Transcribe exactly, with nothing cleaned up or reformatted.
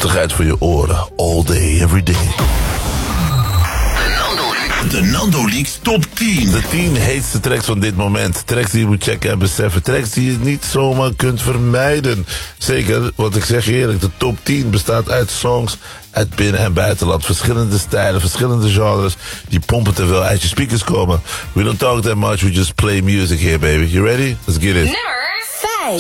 Zoetigheid voor je oren. All day, every day. De Nando Leaks top tien. De tien heetste tracks van dit moment. Tracks die je moet checken en beseffen. Tracks die je niet zomaar kunt vermijden. Zeker, want ik zeg je eerlijk, de top tien bestaat uit songs uit binnen- en buitenland. Verschillende stijlen, verschillende genres. Die pompen terwijl uit je speakers komen. We don't talk that much, we just play music here, baby. You ready? Let's get it. Nummer